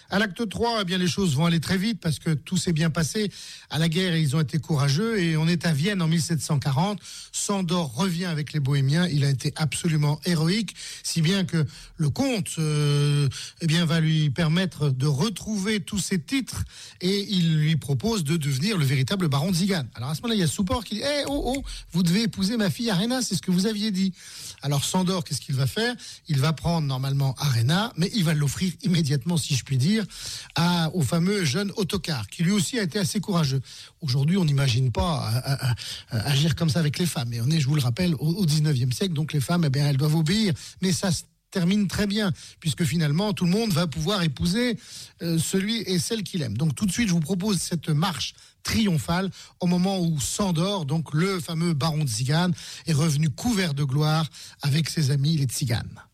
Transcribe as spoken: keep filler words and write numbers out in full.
À l'acte trois, eh bien, les choses vont aller très vite parce que tout s'est bien passé. À la guerre, ils ont été courageux et on est à Vienne en mille sept cent quarante. Sandor revient avec les Bohémiens. Il a été absolument héroïque, si bien que le comte euh, eh bien, va lui permettre de retrouver tous ses titres et il lui propose de devenir le véritable baron de Zigane. Alors à ce moment-là, il y a Souport qui dit hey, « oh, oh, vous devez épouser ma fille Arena, c'est ce que vous aviez dit. » Alors Sandor, qu'est-ce qu'il va faire ? Il va prendre normalement Arena, mais il va l'offrir immédiatement, si je puis dire, À, au fameux jeune Ottokar, qui lui aussi a été assez courageux. Aujourd'hui, on n'imagine pas à, à, à, agir comme ça avec les femmes. Et on est, je vous le rappelle, au, au dix-neuvième siècle, donc les femmes, eh bien, elles doivent obéir. Mais ça se termine très bien, puisque finalement, tout le monde va pouvoir épouser euh, celui et celle qu'il aime. Donc tout de suite, je vous propose cette marche triomphale au moment où Sandor, donc le fameux baron de Zigane, est revenu couvert de gloire avec ses amis les Tziganes.